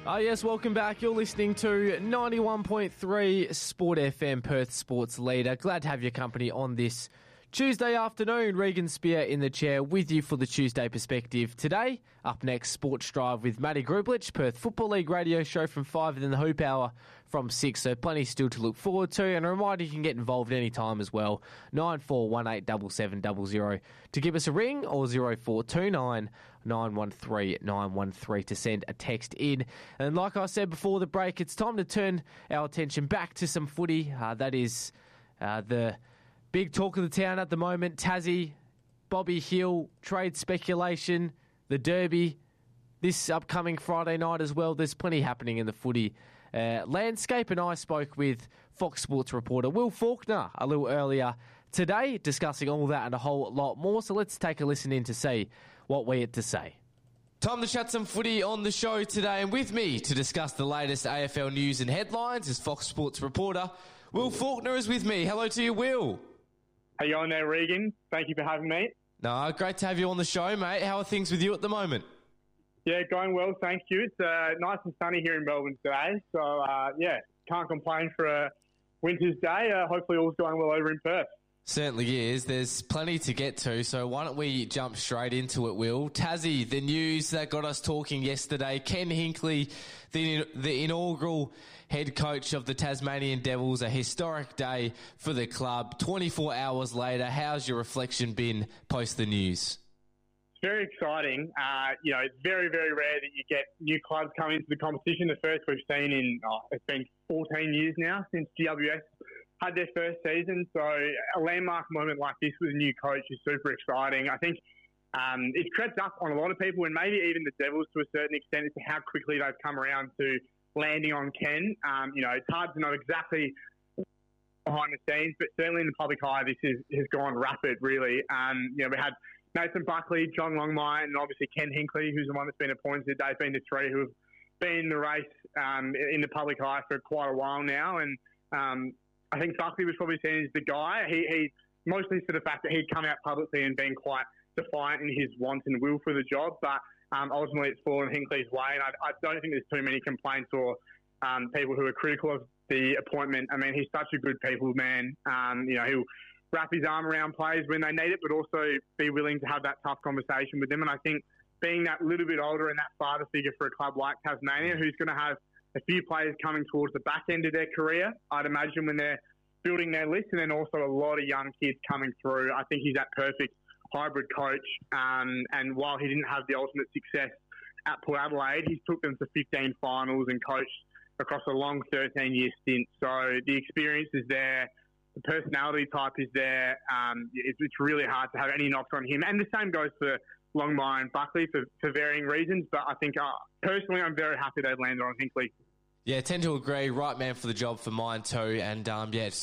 Oh yes, welcome back. You're listening to 91.3 Sport FM, Perth Sports Leader. Glad to have your company on this Tuesday afternoon. Regan Spear in the chair with you for the Tuesday perspective. Today, up next, Sports Drive with Matty Grublich, Perth Football League radio show from 5 and then the Hoop Hour from 6. So plenty still to look forward to. And a reminder, you can get involved any time as well. 94187700 to give us a ring, or 0429 913 913 to send a text in. And like I said before the break, it's time to turn our attention back to some footy. That is the big talk of the town at the moment. Tassie, Bobby Hill, trade speculation, the Derby, this upcoming Friday night as well. There's plenty happening in the footy landscape, and I spoke with Fox Sports reporter Will Faulkner a little earlier today discussing all that and a whole lot more. So let's take a listen in to see what we had to say. Time to chat some footy on the show today, and with me to discuss the latest AFL news and headlines is Fox Sports reporter Will Faulkner is with me. Hello to you, Will. How you on there, Regan? Thank you for having me. No, great to have you on the show, mate. How are things with you at the moment? Yeah, going well, thank you. It's nice and sunny here in Melbourne today. So, can't complain for a winter's day. Hopefully all's going well over in Perth. Certainly is. There's plenty to get to, so why don't we jump straight into it, Will? Tassie, the news that got us talking yesterday. Ken Hinkley, the inaugural head coach of the Tasmanian Devils, a historic day for the club. 24 hours later, how's your reflection been post the news? It's very exciting. It's very, very rare that you get new clubs coming into the competition. The first we've seen it's been 14 years now since GWS had their first season, so a landmark moment like this with a new coach is super exciting. I think it crept up on a lot of people, and maybe even the Devils to a certain extent, as to how quickly they've come around to landing on Ken. It's hard to know exactly behind the scenes, but certainly in the public eye, this has gone rapid, really. We had Nathan Buckley, John Longmire, and obviously Ken Hinkley, who's the one that's been appointed. They've been the three who have been in the race in the public eye for quite a while now, and I think Buckley was probably seen as the guy. He mostly for the fact that he'd come out publicly and been quite defiant in his want and will for the job, but ultimately it's fallen Hinkley's way, and I don't think there's too many complaints or people who are critical of the appointment. I mean, he's such a good people man. He'll wrap his arm around players when they need it, but also be willing to have that tough conversation with them. And I think being that little bit older and that father figure for a club like Tasmania, who's going to have a few players coming towards the back end of their career, I'd imagine, when they're building their list, and then also a lot of young kids coming through. I think he's that perfect hybrid coach. And while he didn't have the ultimate success at Port Adelaide, he took them to 15 finals and coached across a long 13-year stint. So the experience is there. The personality type is there. It's really hard to have any knocks on him. And the same goes for Longmire and Buckley for varying reasons. But I think personally, I'm very happy they landed on Hinkley. Yeah, tend to agree. Right man for the job for mine too. And